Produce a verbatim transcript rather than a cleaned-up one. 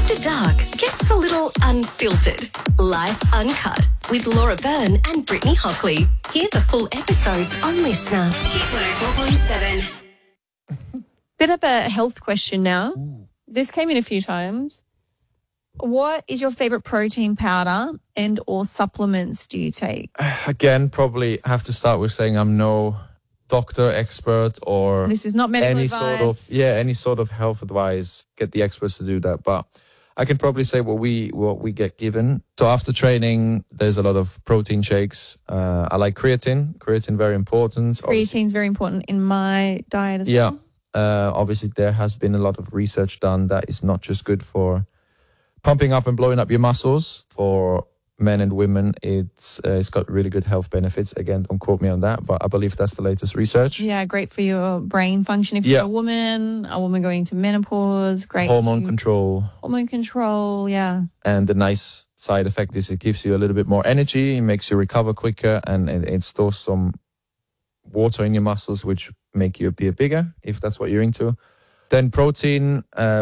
After Dark gets a little unfiltered. Life Uncut with Laura Byrne and Brittany Hockley. Hear the full episodes on Listener. Hit one oh four point seven. Bit of a health question now. This came in a few times. What is your favourite protein powder and or supplements do you take? Again, probably have to start with saying I'm no doctor, expert, or This is not medical any advice. sort of yeah, any sort of health advice. Get the experts to do that. But I can probably say what we what we get given. So after training, there's a lot of protein shakes. Uh, I like creatine. Creatine very important. Creatine is very important in my diet as Yeah. well. Uh, obviously, there has been a lot of research done that is not just good for pumping up and blowing up your muscles. For men and women, it's uh, it's got really good health benefits. Again, don't quote me on that, but I believe that's the latest research. Yeah, great for your brain function. If Yeah. you're a woman, a woman going into menopause, great Hormone to- control. hormone control, yeah. And the nice side effect is it gives you a little bit more energy, it makes you recover quicker, and it, it stores some water in your muscles, which make you appear bigger, if that's what you're into. Then protein, uh,